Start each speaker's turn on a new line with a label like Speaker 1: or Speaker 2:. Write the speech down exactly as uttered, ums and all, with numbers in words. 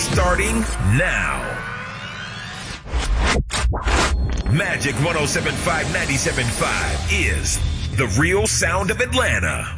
Speaker 1: starting now. Magic one oh seven point five, ninety-seven point five is the real sound of Atlanta.